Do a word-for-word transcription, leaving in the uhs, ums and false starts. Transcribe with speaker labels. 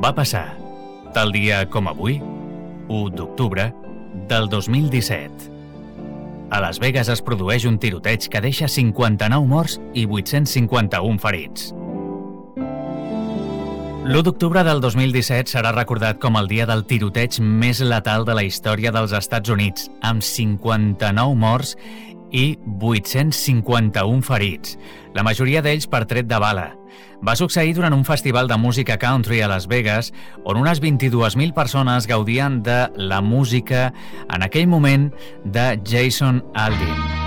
Speaker 1: Va passar, tal dia com avui, u d'octubre del dos mil disset. A Las Vegas es produeix un tiroteig que deixa cinquanta-nou morts i vuit-cents cinquanta-un ferits. l'u d'octubre del dos mil disset serà recordat com el dia del tiroteig més letal de la història dels Estats Units, amb cinquanta-nou morts i vuit-cents cinquanta-un ferits, la majoria d'ells per tret de bala. Va succeir durant un festival de música country a Las Vegas, on unes vint-i-dues mil persones gaudien de la música en aquell moment de Jason Aldean.